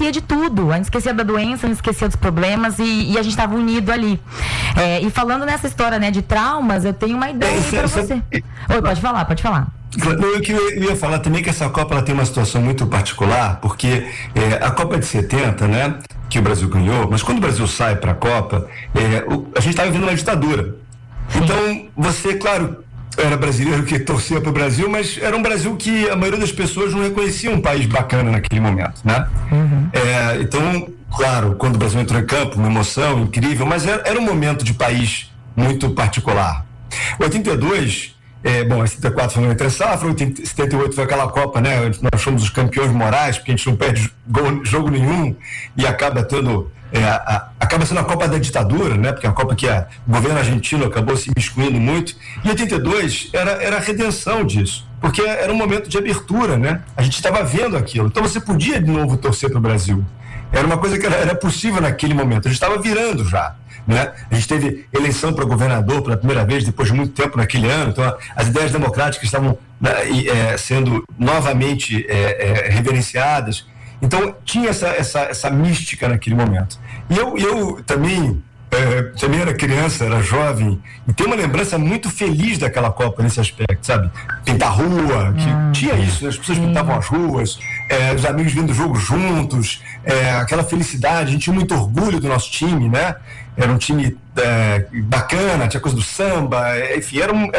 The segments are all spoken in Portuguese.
esquecia de tudo. A gente esquecia da doença, a gente esquecia dos problemas e a gente estava unido ali. E falando nessa história, né, de traumas, eu tenho uma ideia aí para você. Oi, pode falar. Eu ia falar também que essa Copa ela tem uma situação muito particular, porque a Copa de 70, né, que o Brasil ganhou, mas quando o Brasil sai para a Copa, a gente estava vivendo uma ditadura. Então, você, claro, era brasileiro que torcia para o Brasil, mas era um Brasil que a maioria das pessoas não reconhecia um país bacana naquele momento, né? Então, claro, quando o Brasil entrou em campo, uma emoção incrível, mas era um momento de país muito particular. 82... a 74 foi uma entre-safra, 78 foi aquela Copa, né? Nós somos os campeões morais, porque a gente não perde jogo nenhum e acaba tendo, acaba sendo a Copa da ditadura, né? Porque é a Copa que o governo argentino acabou se miscuindo muito. E 82 era a redenção disso, porque era um momento de abertura, né? A gente estava vendo aquilo, então você podia de novo torcer para o Brasil. Era uma coisa que era possível naquele momento, a gente estava virando já. Né? A gente teve eleição para governador pela primeira vez depois de muito tempo naquele ano, então as ideias democráticas estavam sendo novamente reverenciadas, então tinha essa mística naquele momento. E eu também era criança, era jovem, e tenho uma lembrança muito feliz daquela Copa nesse aspecto, sabe? Pintar a rua, que tinha isso, né? As pessoas pintavam as ruas, os amigos vendo o jogo juntos, aquela felicidade, a gente tinha muito orgulho do nosso time, né? Era um time bacana, tinha coisa do samba, enfim,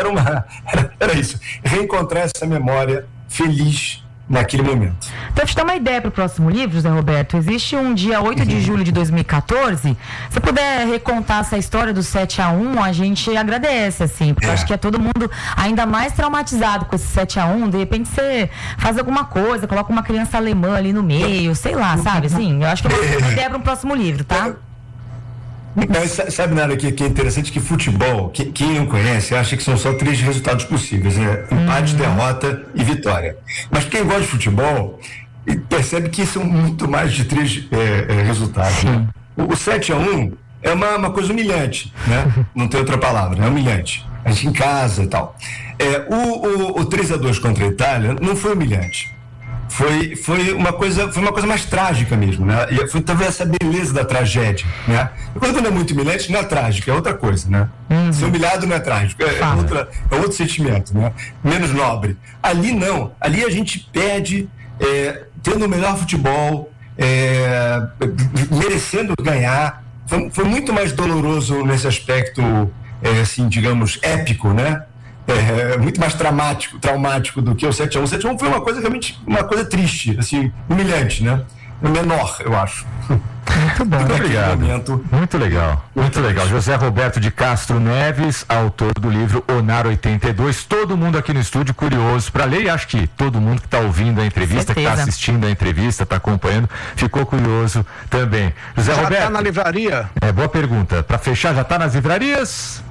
era isso. Reencontrar essa memória feliz naquele momento. Então, te dar uma ideia para o próximo livro, José Roberto, existe um dia 8 de julho de 2014, se puder recontar essa história do 7-1, a gente agradece, assim, porque eu acho que é todo mundo ainda mais traumatizado com esse 7-1, de repente você faz alguma coisa, coloca uma criança alemã ali no meio, sei lá, sabe, assim, eu acho que é uma ideia para um próximo livro, tá? Mas sabe nada que é interessante, que futebol, quem não conhece, acha que são só 3 resultados possíveis, empate, derrota e vitória. Mas quem gosta de futebol percebe que são muito mais de 3 resultados. Né? O 7-1 é uma coisa humilhante, né? Não tem outra palavra, é humilhante. A gente em casa e tal. O 3-2 contra a Itália não foi humilhante. Foi uma coisa mais trágica mesmo, né? E foi talvez essa beleza da tragédia, né? Quando é muito humilhante, não é trágico, é outra coisa, né? Ser humilhado não é trágico, é outro sentimento, né? Menos nobre. Ali não, ali a gente perde tendo o melhor futebol, merecendo ganhar. Foi muito mais doloroso nesse aspecto, assim, digamos, épico, né? Muito mais traumático do que o 7-1. O 7-1 foi uma coisa realmente, uma coisa triste, assim, humilhante, né? Menor, eu acho. Muito bom, obrigado. Muito legal. José Roberto de Castro Neves, autor do livro Onar 82. Todo mundo aqui no estúdio curioso para ler, e acho que todo mundo que está ouvindo a entrevista, que está assistindo a entrevista, está acompanhando, ficou curioso também. José Roberto. Já está na livraria? Boa pergunta. Para fechar, já está nas livrarias?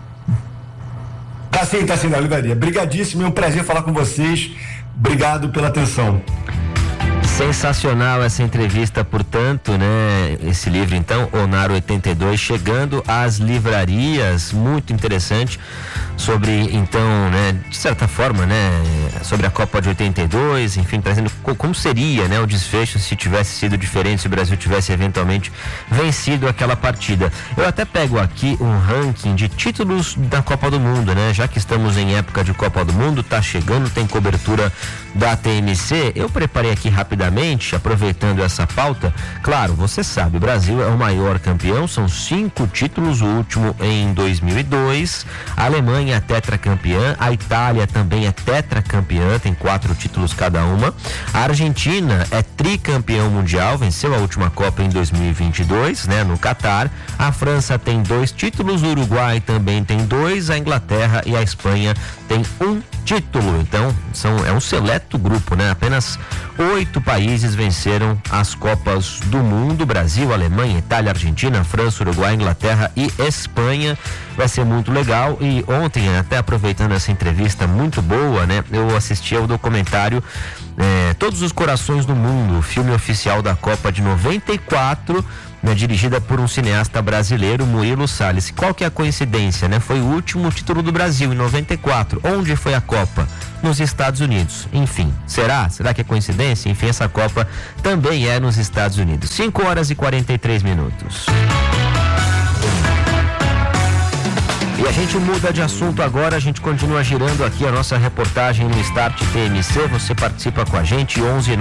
Tá sim, na livraria. Brigadíssimo, é um prazer falar com vocês. Obrigado pela atenção. Sensacional essa entrevista, portanto, né? Esse livro, então, Onar 82, chegando às livrarias, muito interessante, sobre, então, né, de certa forma, né, sobre a Copa de 82, enfim, trazendo como seria, né, o desfecho se tivesse sido diferente, se o Brasil tivesse eventualmente vencido aquela partida. Eu até pego aqui um ranking de títulos da Copa do Mundo, né? Já que estamos em época de Copa do Mundo, tá chegando, tem cobertura da TMC, eu preparei aqui rapidamente, aproveitando essa pauta. Claro, você sabe, o Brasil é o maior campeão, são 5 títulos, o último em 2002, a Alemanha é tetracampeã, a Itália também é tetracampeã, tem 4 títulos cada uma, a Argentina é tricampeão mundial, venceu a última Copa em 2022, né, no Catar, a França tem 2 títulos, o Uruguai também tem 2, a Inglaterra e a Espanha tem 1 título, então é um seleto grupo, né? Apenas 8 países venceram as Copas do Mundo: Brasil, Alemanha, Itália, Argentina, França, Uruguai, Inglaterra e Espanha. Vai ser muito legal. E ontem, até aproveitando essa entrevista muito boa, né? Eu assisti ao documentário Todos os Corações do Mundo, o filme oficial da Copa de 94, dirigida por um cineasta brasileiro, Murilo Salles. Qual que é a coincidência, né? Foi o último título do Brasil em 94. Onde foi a Copa? Nos Estados Unidos. Enfim, será que é coincidência? Enfim, essa Copa também é nos Estados Unidos. 5h43. E a gente muda de assunto agora, a gente continua girando aqui a nossa reportagem no Start TMC. Você participa com a gente,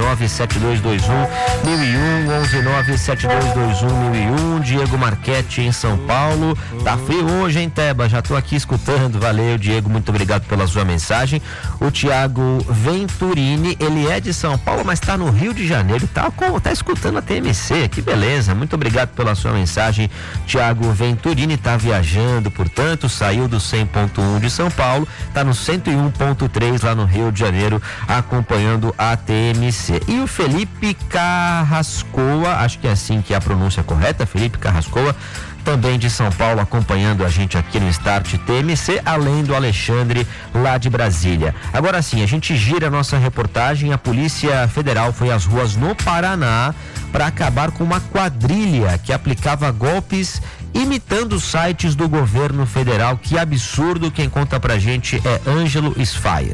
11972211001, Diego Marchetti em São Paulo. Tá frio hoje, hein, Teba? Já tô aqui escutando. Valeu, Diego, muito obrigado pela sua mensagem. O Tiago Venturini, ele é de São Paulo, mas tá no Rio de Janeiro, tá escutando a TMC, que beleza. Muito obrigado pela sua mensagem, Tiago Venturini. Tá viajando, portanto, saiu do 100.1 de São Paulo, está no 101.3 lá no Rio de Janeiro, acompanhando a TMC. E o Felipe Carrascoa, acho que é assim que é a pronúncia correta, Felipe Carrascoa, também de São Paulo, acompanhando a gente aqui no Start TMC, além do Alexandre lá de Brasília. Agora sim, a gente gira a nossa reportagem. A Polícia Federal foi às ruas no Paraná para acabar com uma quadrilha que aplicava golpes imitando os sites do governo federal. Que absurdo. Quem conta pra gente é Ângelo Sfire.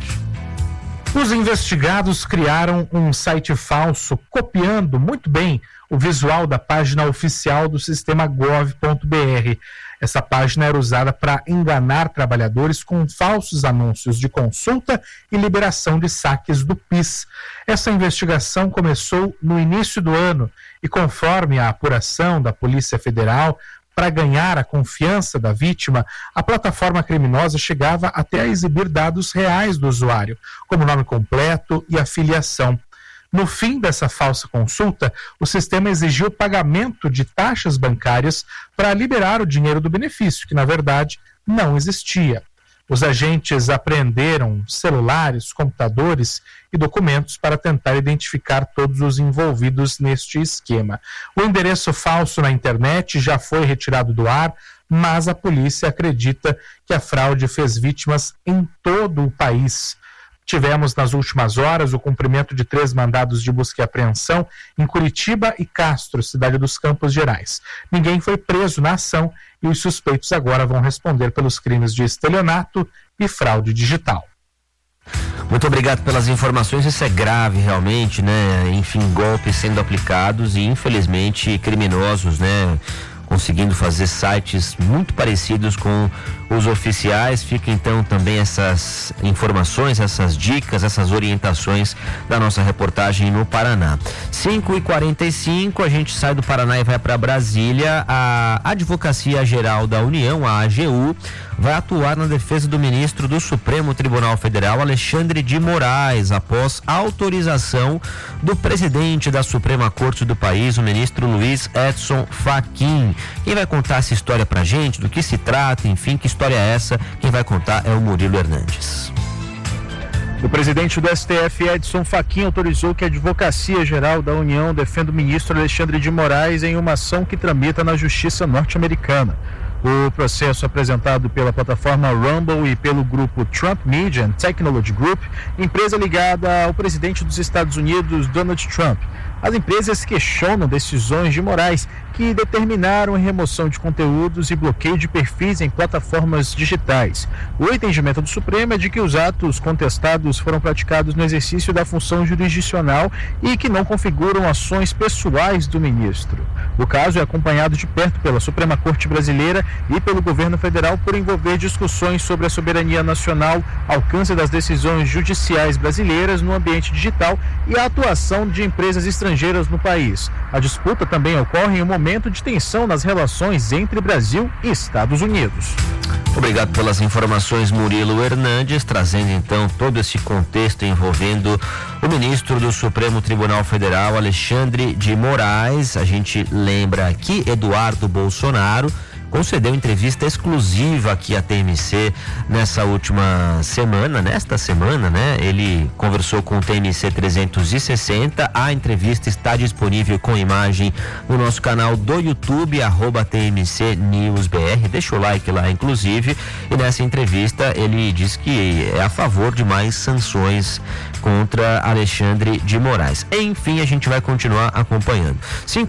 Os investigados criaram um site falso, copiando muito bem o visual da página oficial do sistema gov.br. Essa página era usada para enganar trabalhadores com falsos anúncios de consulta e liberação de saques do PIS. Essa investigação começou no início do ano e, conforme a apuração da Polícia Federal, para ganhar a confiança da vítima, a plataforma criminosa chegava até a exibir dados reais do usuário, como nome completo e afiliação. No fim dessa falsa consulta, o sistema exigiu pagamento de taxas bancárias para liberar o dinheiro do benefício, que na verdade não existia. Os agentes apreenderam celulares, computadores e documentos para tentar identificar todos os envolvidos neste esquema. O endereço falso na internet já foi retirado do ar, mas a polícia acredita que a fraude fez vítimas em todo o país. Tivemos nas últimas horas o cumprimento de 3 mandados de busca e apreensão em Curitiba e Castro, cidade dos Campos Gerais. Ninguém foi preso na ação e os suspeitos agora vão responder pelos crimes de estelionato e fraude digital. Muito obrigado pelas informações. Isso é grave realmente, né? Enfim, golpes sendo aplicados e infelizmente criminosos, né? Conseguindo fazer sites muito parecidos com os oficiais. Fica então também essas informações, essas dicas, essas orientações da nossa reportagem no Paraná. 5h45, a gente sai do Paraná e vai para Brasília. A Advocacia Geral da União, a AGU, vai atuar na defesa do ministro do Supremo Tribunal Federal, Alexandre de Moraes, após autorização do presidente da Suprema Corte do país, o ministro Luiz Edson Fachin. Quem vai contar essa história pra gente, do que se trata, enfim, que história é essa? Quem vai contar é o Murilo Hernandes. O presidente do STF, Edson Fachin, autorizou que a Advocacia Geral da União defenda o ministro Alexandre de Moraes em uma ação que tramita na Justiça norte-americana. O processo apresentado pela plataforma Rumble e pelo grupo Trump Media and Technology Group, empresa ligada ao presidente dos Estados Unidos, Donald Trump. As empresas questionam decisões de Moraes que determinaram a remoção de conteúdos e bloqueio de perfis em plataformas digitais. O entendimento do Supremo é de que os atos contestados foram praticados no exercício da função jurisdicional e que não configuram ações pessoais do ministro. O caso é acompanhado de perto pela Suprema Corte Brasileira e pelo governo federal por envolver discussões sobre a soberania nacional, alcance das decisões judiciais brasileiras no ambiente digital e a atuação de empresas estrangeiras no país. A disputa também ocorre em um momento de tensão nas relações entre Brasil e Estados Unidos. Obrigado pelas informações, Murilo Hernandes, trazendo então todo esse contexto envolvendo o ministro do Supremo Tribunal Federal, Alexandre de Moraes. A gente lembra aqui, Eduardo Bolsonaro, concedeu entrevista exclusiva aqui à TMC nesta semana, né? Ele conversou com o TMC 360. A entrevista está disponível com imagem no nosso canal do YouTube, @TMC News BR. Deixa o like lá, inclusive. E nessa entrevista ele diz que é a favor de mais sanções contra Alexandre de Moraes. Enfim, a gente vai continuar acompanhando.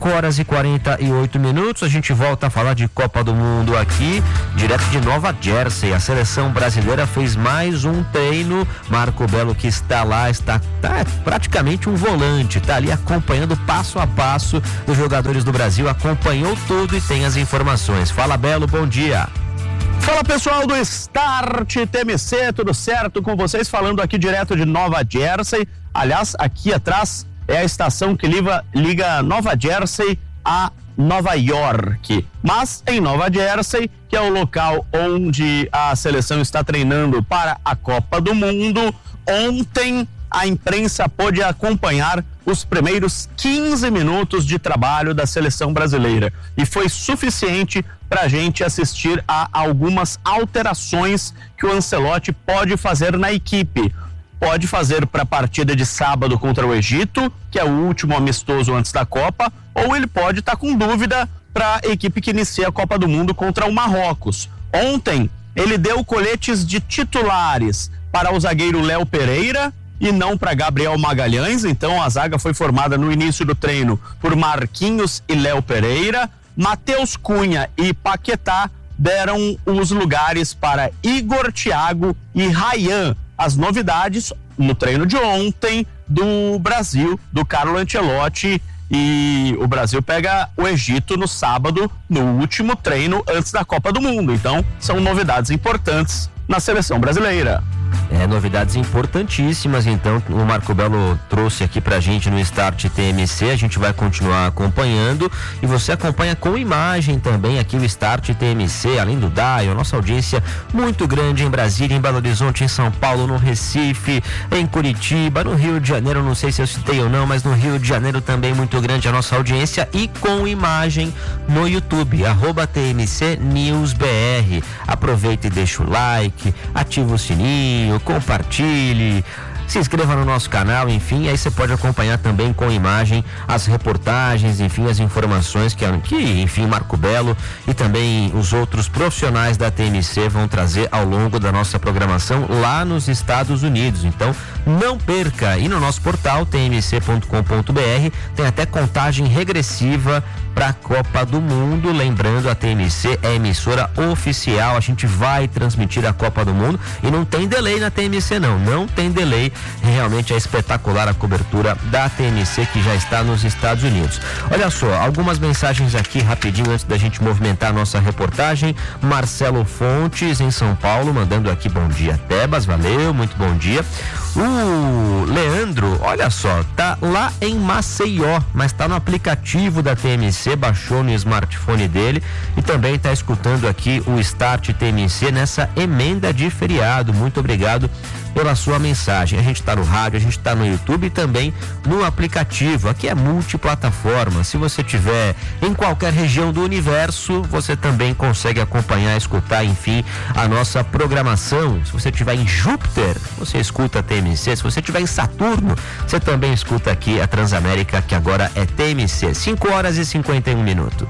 5h48, a gente volta a falar de Copa do Mundo aqui, direto de Nova Jersey. A seleção brasileira fez mais um treino. Marco Belo, que está lá, tá praticamente um volante, tá ali acompanhando passo a passo dos jogadores do Brasil, acompanhou tudo e tem as informações. Fala, Belo, bom dia. Fala, pessoal do Start TMC, tudo certo com vocês? Falando aqui direto de Nova Jersey. Aliás, aqui atrás é a estação que liga Nova Jersey a Nova York. Mas em Nova Jersey, que é o local onde a seleção está treinando para a Copa do Mundo, ontem a imprensa pôde acompanhar os primeiros 15 minutos de trabalho da seleção brasileira e foi suficiente para a gente assistir a algumas alterações que o Ancelotti pode fazer na equipe. Pode fazer para a partida de sábado contra o Egito, que é o último amistoso antes da Copa, ou ele pode estar com dúvida para a equipe que inicia a Copa do Mundo contra o Marrocos. Ontem ele deu coletes de titulares para o zagueiro Léo Pereira e não para Gabriel Magalhães. Então a zaga foi formada no início do treino por Marquinhos e Léo Pereira. Matheus Cunha e Paquetá deram os lugares para Igor, Thiago e Ryan. As novidades no treino de ontem do Brasil, do Carlo Ancelotti, e o Brasil pega o Egito no sábado, no último treino antes da Copa do Mundo. Então são novidades importantes na seleção brasileira. Novidades importantíssimas, então o Marco Belo trouxe aqui pra gente no Start TMC. A gente vai continuar acompanhando e você acompanha com imagem também aqui o Start TMC, além do DAI, a nossa audiência muito grande em Brasília, em Belo Horizonte, em São Paulo, no Recife, em Curitiba, no Rio de Janeiro, não sei se eu citei ou não, mas no Rio de Janeiro também muito grande a nossa audiência, e com imagem no YouTube, @TMC News BR. Aproveita e deixa o like, ativa o sininho, compartilhe, se inscreva no nosso canal, enfim, aí você pode acompanhar também com imagem as reportagens, enfim, as informações que enfim, Marco Belo e também os outros profissionais da TMC vão trazer ao longo da nossa programação lá nos Estados Unidos. Então, não perca. E no nosso portal tmc.com.br tem até contagem regressiva para a Copa do Mundo. Lembrando, a TMC é emissora oficial, a gente vai transmitir a Copa do Mundo e não tem delay na TMC, não tem delay. Realmente é espetacular a cobertura da TMC, que já está nos Estados Unidos. Olha só, algumas mensagens aqui rapidinho antes da gente movimentar a nossa reportagem. Marcelo Fontes, em São Paulo, mandando aqui bom dia, Tebas, valeu, muito bom dia. O Leandro, olha só, tá lá em Maceió, mas tá no aplicativo da TMC, baixou no smartphone dele e também tá escutando aqui o Start TMC nessa emenda de feriado. Muito obrigado pela sua mensagem. A gente está no rádio, a gente está no YouTube e também no aplicativo. Aqui é multiplataforma. Se você tiver em qualquer região do universo, você também consegue acompanhar, escutar, enfim, a nossa programação. Se você estiver em Júpiter, você escuta a TMC. Se você estiver em Saturno, você também escuta aqui a Transamérica, que agora é TMC. 5h51.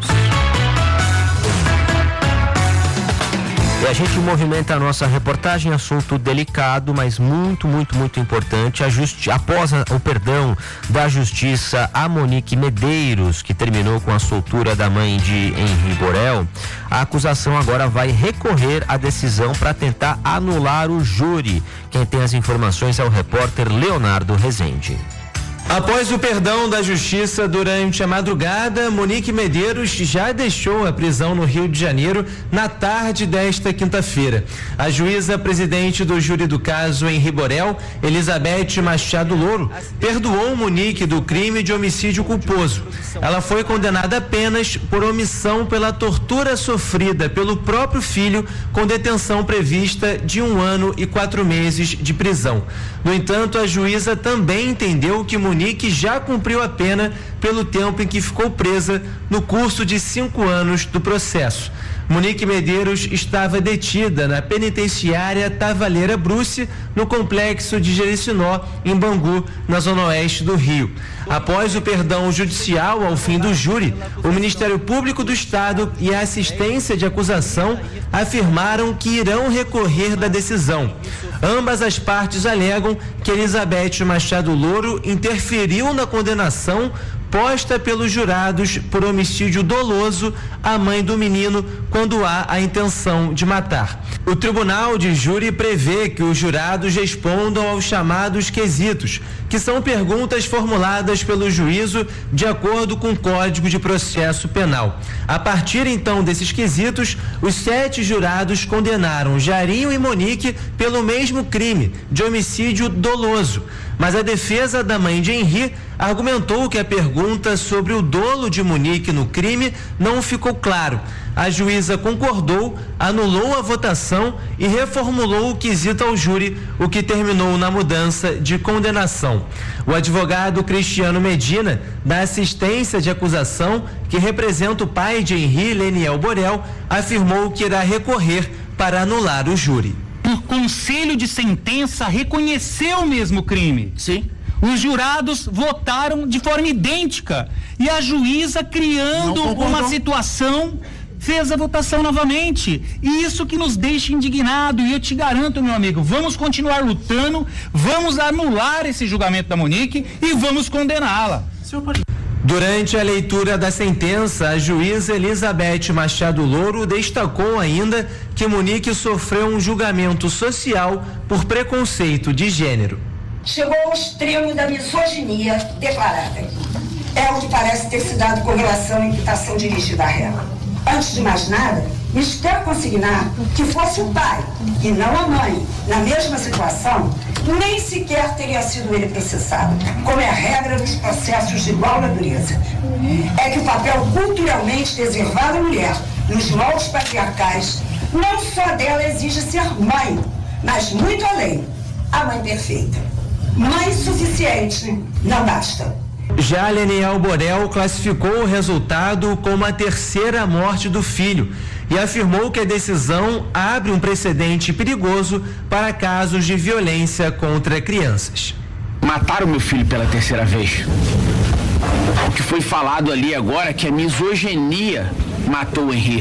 E a gente movimenta a nossa reportagem, assunto delicado, mas muito importante. Após o perdão da justiça a Monique Medeiros, que terminou com a soltura da mãe de Henri Borel, a acusação agora vai recorrer à decisão para tentar anular o júri. Quem tem as informações é o repórter Leonardo Rezende. Após o perdão da justiça durante a madrugada, Monique Medeiros já deixou a prisão no Rio de Janeiro na tarde desta quinta-feira. A juíza presidente do júri do caso Henri Borel, Elizabeth Machado Louro, perdoou Monique do crime de homicídio culposo. Ela foi condenada apenas por omissão pela tortura sofrida pelo próprio filho, com detenção prevista de 1 ano e 4 meses de prisão. No entanto, a juíza também entendeu que Monique já cumpriu a pena pelo tempo em que ficou presa no curso de 5 anos do processo. Monique Medeiros estava detida na penitenciária Tavaleira Bruce, no complexo de Jericinó, em Bangu, na zona oeste do Rio. Após o perdão judicial ao fim do júri, o Ministério Público do Estado e a assistência de acusação afirmaram que irão recorrer da decisão. Ambas as partes alegam que Elizabeth Machado Louro interferiu na condenação posta pelos jurados por homicídio doloso à mãe do menino quando há a intenção de matar. O tribunal de júri prevê que os jurados respondam aos chamados quesitos, que são perguntas formuladas pelo juízo de acordo com o Código de Processo Penal. A partir então desses quesitos, os 7 jurados condenaram Jarinho e Monique pelo mesmo crime de homicídio doloso. Mas a defesa da mãe de Henri argumentou que a pergunta sobre o dolo de Monique no crime não ficou claro. A juíza concordou, anulou a votação e reformulou o quesito ao júri, o que terminou na mudança de condenação. O advogado Cristiano Medina, da assistência de acusação, que representa o pai de Henri, Leniel Borel, afirmou que irá recorrer para anular o júri. O conselho de sentença reconheceu o mesmo crime. Sim. Os jurados votaram de forma idêntica e a juíza, criando uma situação, fez a votação novamente. E isso que nos deixa indignado. E eu te garanto, meu amigo, vamos continuar lutando, vamos anular esse julgamento da Monique e vamos condená-la. Durante a leitura da sentença, a juíza Elizabeth Machado Louro destacou ainda que Monique sofreu um julgamento social por preconceito de gênero. Chegou ao extremo da misoginia declarada. É o que parece ter se dado com relação à imputação dirigida a ela. Antes de mais nada, espero consignar que fosse o pai e não a mãe, na mesma situação, nem sequer teria sido ele processado, como é a regra dos processos de igual natureza. É que o papel culturalmente reservado à mulher, nos moldes patriarcais, não só dela exige ser mãe, mas muito além, a mãe perfeita. Mãe suficiente não basta. Já Leniel Borel classificou o resultado como a terceira morte do filho e afirmou que a decisão abre um precedente perigoso para casos de violência contra crianças. Mataram meu filho pela terceira vez. O que foi falado ali agora é que a misoginia matou o Henri.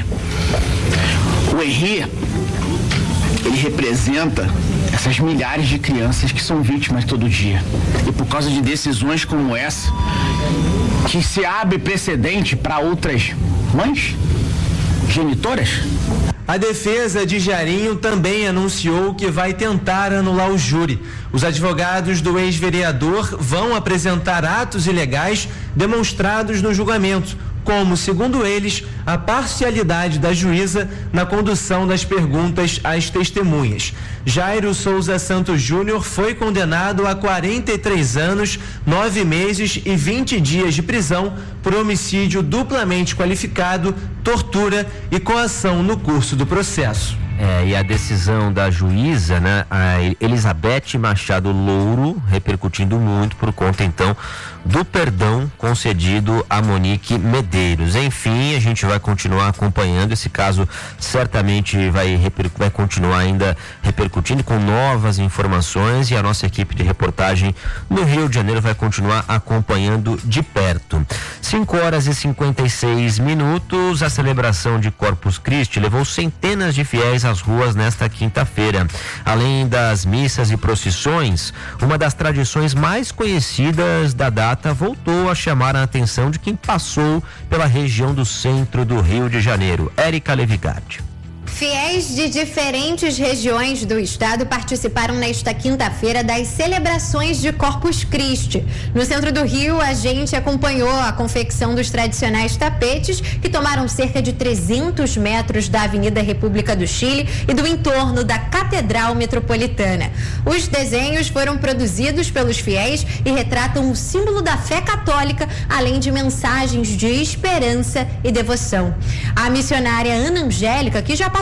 O Henri, ele representa essas milhares de crianças que são vítimas todo dia. E por causa de decisões como essa, que se abre precedente para outras mães, genitoras. A defesa de Jarinho também anunciou que vai tentar anular o júri. Os advogados do ex-vereador vão apresentar atos ilegais demonstrados no julgamento, como, segundo eles, a parcialidade da juíza na condução das perguntas às testemunhas. Jairo Souza Santos Júnior foi condenado a 43 anos, 9 meses e 20 dias de prisão por homicídio duplamente qualificado, tortura e coação no curso do processo. E a decisão da juíza, né, a Elizabeth Machado Louro, repercutindo muito por conta, então, do perdão concedido a Monique Medeiros. Enfim, a gente vai continuar acompanhando esse caso, certamente vai continuar ainda repercutindo com novas informações e a nossa equipe de reportagem no Rio de Janeiro vai continuar acompanhando de perto. 5h56, a celebração de Corpus Christi levou centenas de fiéis às ruas nesta quinta-feira. Além das missas e procissões, uma das tradições mais conhecidas da data voltou a chamar a atenção de quem passou pela região do centro do Rio de Janeiro. Érica Levigardi. Fiéis de diferentes regiões do estado participaram nesta quinta-feira das celebrações de Corpus Christi. No centro do Rio, a gente acompanhou a confecção dos tradicionais tapetes que tomaram cerca de 300 metros da Avenida República do Chile e do entorno da Catedral Metropolitana. Os desenhos foram produzidos pelos fiéis e retratam o símbolo da fé católica, além de mensagens de esperança e devoção. A missionária Ana Angélica, que já participou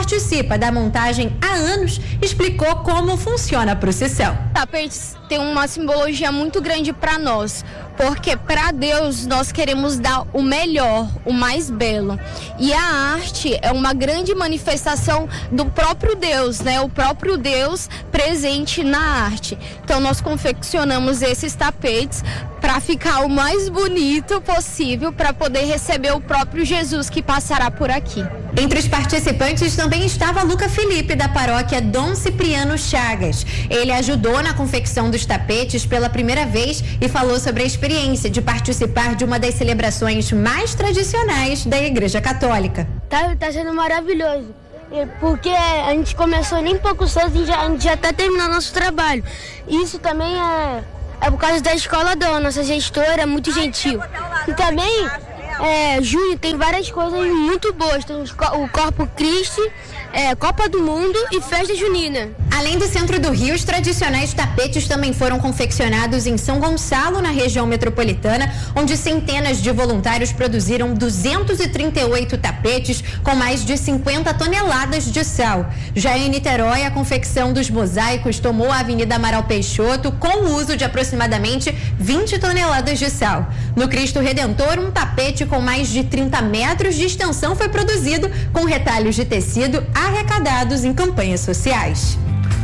participa da montagem há anos, explicou como funciona a procissão. Tapetes tem uma simbologia muito grande para nós, porque para Deus nós queremos dar o melhor, o mais belo. E a arte é uma grande manifestação do próprio Deus, né? O próprio Deus presente na arte. Então nós confeccionamos esses tapetes para ficar o mais bonito possível, para poder receber o próprio Jesus que passará por aqui. Entre os participantes também estava Luca Felipe, da paróquia Dom Cipriano Chagas. Ele ajudou na confecção dos tapetes pela primeira vez e falou sobre a experiência de participar de uma das celebrações mais tradicionais da Igreja Católica. Tá sendo maravilhoso, porque a gente começou nem pouco cedo e a gente já está terminando nosso trabalho. Isso também é por causa da escola da nossa gestora, muito gentil. E também, junho tem várias coisas muito boas. Tem o Corpus Christi, Copa do Mundo e Festa Junina. Além do centro do Rio, os tradicionais tapetes também foram confeccionados em São Gonçalo, na região metropolitana, onde centenas de voluntários produziram 238 tapetes com mais de 50 toneladas de sal. Já em Niterói, a confecção dos mosaicos tomou a Avenida Amaral Peixoto com o uso de aproximadamente 20 toneladas de sal. No Cristo Redentor, um tapete com mais de 30 metros de extensão foi produzido com retalhos de tecido arrecadados em campanhas sociais.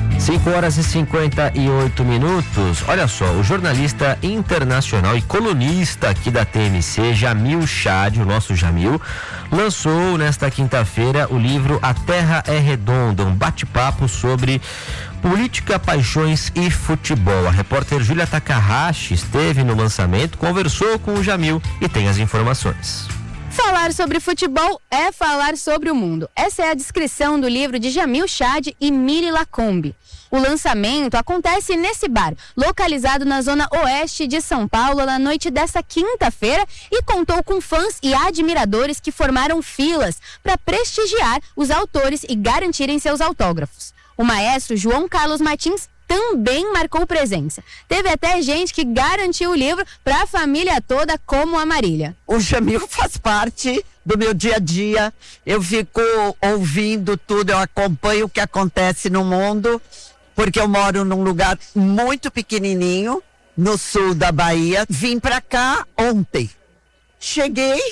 5h58. Olha só, o jornalista internacional e colunista aqui da TMC, Jamil Chad, o nosso Jamil, lançou nesta quinta-feira o livro A Terra é Redonda, um bate-papo sobre política, paixões e futebol. A repórter Júlia Takahashi esteve no lançamento, conversou com o Jamil e tem as informações. Falar sobre futebol é falar sobre o mundo. Essa é a descrição do livro de Jamil Chad e Miri Lacombe. O lançamento acontece nesse bar, localizado na zona oeste de São Paulo, na noite dessa quinta-feira, e contou com fãs e admiradores que formaram filas para prestigiar os autores e garantirem seus autógrafos. O maestro João Carlos Martins também marcou presença. Teve até gente que garantiu o livro para a família toda, como a Marília. O Jamil faz parte do meu dia a dia, eu fico ouvindo tudo, eu acompanho o que acontece no mundo, porque eu moro num lugar muito pequenininho, no sul da Bahia. Vim para cá ontem. Cheguei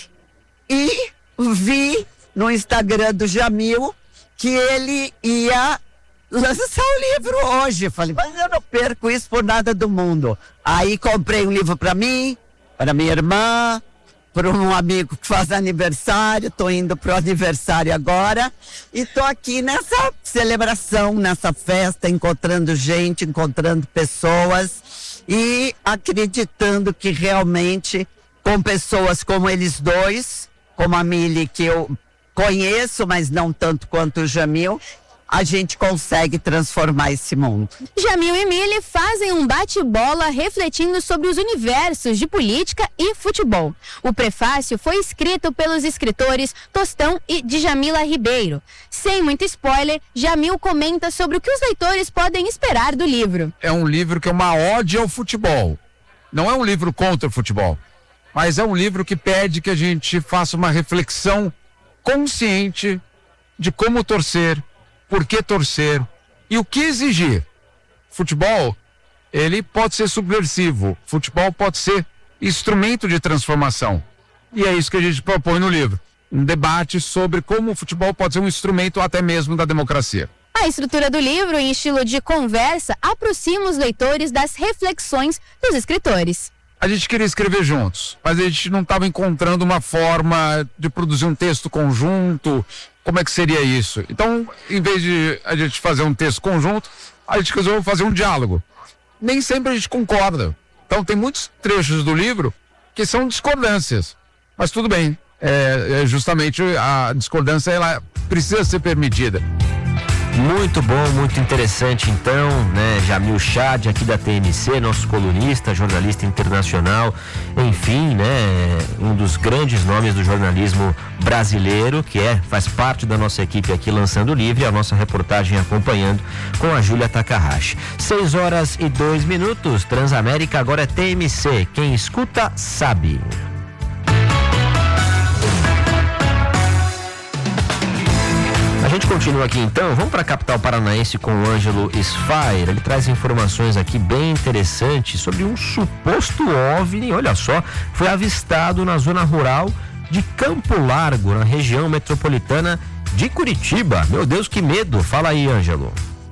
e vi no Instagram do Jamil que ele ia lançar o livro hoje. Falei, mas eu não perco isso por nada do mundo. Aí comprei um livro para mim, para minha irmã, para um amigo que faz aniversário. Tô indo pro aniversário agora e tô aqui nessa celebração, nessa festa, encontrando gente, encontrando pessoas e acreditando que realmente com pessoas como eles dois, como a Mili, que eu conheço, mas não tanto quanto o Jamil, a gente consegue transformar esse mundo. Jamil e Mili fazem um bate-bola refletindo sobre os universos de política e futebol. O prefácio foi escrito pelos escritores Tostão e Djamila Ribeiro. Sem muito spoiler, Jamil comenta sobre o que os leitores podem esperar do livro. É um livro que é uma ode ao futebol. Não é um livro contra o futebol, mas é um livro que pede que a gente faça uma reflexão consciente de como torcer, por que torcer e o que exigir. Futebol, ele pode ser subversivo, futebol pode ser instrumento de transformação. E é isso que a gente propõe no livro, um debate sobre como o futebol pode ser um instrumento até mesmo da democracia. A estrutura do livro, em estilo de conversa, aproxima os leitores das reflexões dos escritores. A gente queria escrever juntos, mas a gente não estava encontrando uma forma de produzir um texto conjunto. Como é que seria isso? Então, em vez de a gente fazer um texto conjunto, a gente resolveu fazer um diálogo. Nem sempre a gente concorda. Então, tem muitos trechos do livro que são discordâncias. Mas tudo bem, justamente a discordância ela precisa ser permitida. Muito bom, muito interessante então, né? Jamil Chad aqui da TMC, nosso colunista, jornalista internacional, enfim, né? Um dos grandes nomes do jornalismo brasileiro, que faz parte da nossa equipe aqui lançando o livro, e a nossa reportagem acompanhando com a Júlia Takahashi. 6h02, Transamérica agora é TMC, quem escuta sabe. A gente continua aqui então, vamos para a capital paranaense com o Ângelo Sfair. Ele traz informações aqui bem interessantes sobre um suposto OVNI, olha só, foi avistado na zona rural de Campo Largo, na região metropolitana de Curitiba. Meu Deus, que medo! Fala aí, Ângelo.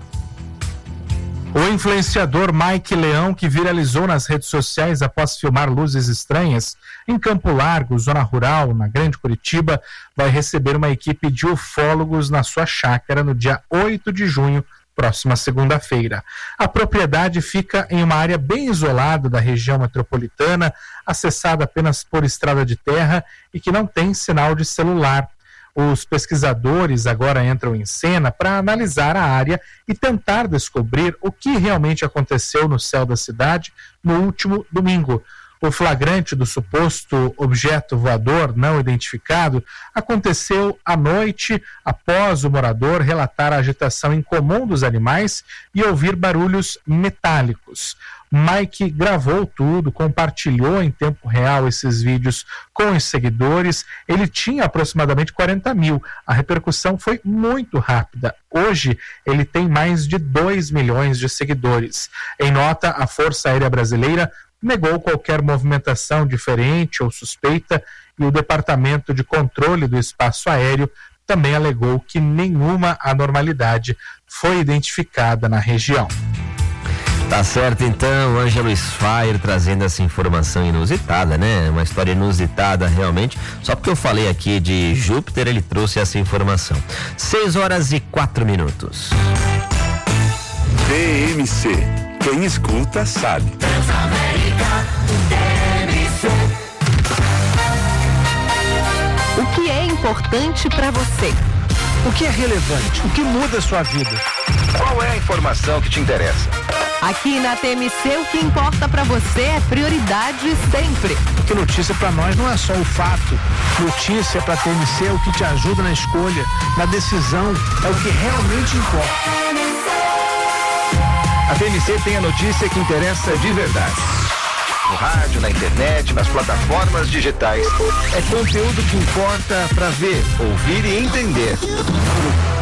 O influenciador Mike Leão, que viralizou nas redes sociais após filmar luzes estranhas em Campo Largo, zona rural, na Grande Curitiba, vai receber uma equipe de ufólogos na sua chácara no dia 8 de junho, próxima segunda-feira. A propriedade fica em uma área bem isolada da região metropolitana, acessada apenas por estrada de terra e que não tem sinal de celular. Os pesquisadores agora entram em cena para analisar a área e tentar descobrir o que realmente aconteceu no céu da cidade no último domingo. O flagrante do suposto objeto voador não identificado aconteceu à noite após o morador relatar a agitação incomum dos animais e ouvir barulhos metálicos. Mike gravou tudo, compartilhou em tempo real esses vídeos com os seguidores. Ele tinha aproximadamente 40 mil. A repercussão foi muito rápida. Hoje, ele tem mais de 2 milhões de seguidores. Em nota, a Força Aérea Brasileira negou qualquer movimentação diferente ou suspeita e o Departamento de Controle do Espaço Aéreo também alegou que nenhuma anormalidade foi identificada na região. Tá certo, então, Ângelo Sfair trazendo essa informação inusitada, né? Uma história inusitada, realmente. Só porque eu falei aqui de Júpiter, ele trouxe essa informação. 6h04. TMC. Quem escuta, sabe. Transamérica, TMC. O que é importante para você? O que é relevante? O que muda a sua vida? Qual é a informação que te interessa? Aqui na TMC, o que importa para você é prioridade sempre. Porque notícia para nós não é só o fato. Notícia para a TMC é o que te ajuda na escolha, na decisão, é o que realmente importa. A TMC tem a notícia que interessa de verdade. No rádio, na internet, nas plataformas digitais. É conteúdo que importa para ver, ouvir e entender.